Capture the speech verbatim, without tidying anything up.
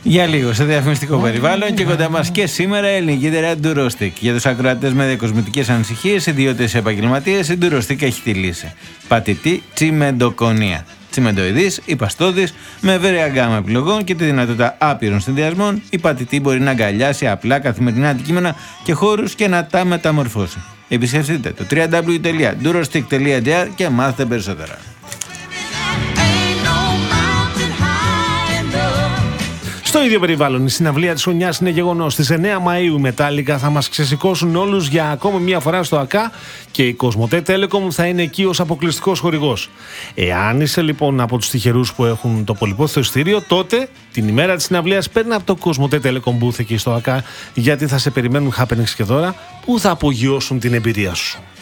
Για λίγο σε διαφημιστικό περιβάλλον και κοντά μας και σήμερα η ελληνική εταιρεία Durostic. Για τους ακροατές με διακοσμητικές ανησυχίες, ιδιώτες επαγγελματίες, η Durostic έχει τη λύση. Πατητή τσιμεντοκονία. Τσιμεντοειδής ή παστόδης, με ευρεία γκάμα επιλογών και τη δυνατότητα άπειρων συνδυασμών, η πατητή μπορεί να αγκαλιάσει απλά καθημερινά αντικείμενα και χώρους και να τα μεταμορφώσει. Επισκεφτείτε το double-u double-u double-u τελεία durostic τελεία gr και μάθετε περισσότερα. Στο ίδιο περιβάλλον, η συναυλία της χρονιάς είναι γεγονός. Στις εννέα Μαΐου οι Metallica θα μας ξεσηκώσουν όλους για ακόμη μια φορά στο ΑΚΑ και η Cosmote Telecom θα είναι εκεί ως αποκλειστικός χορηγός. Εάν είσαι λοιπόν από τους τυχερούς που έχουν το πολυπόθητο εισιτήριο, τότε την ημέρα της συναυλίας παίρνει από το Cosmote Telecom booth εκεί στο ΑΚΑ, γιατί θα σε περιμένουν happenings και δώρα που θα απογειώσουν την εμπειρία σου.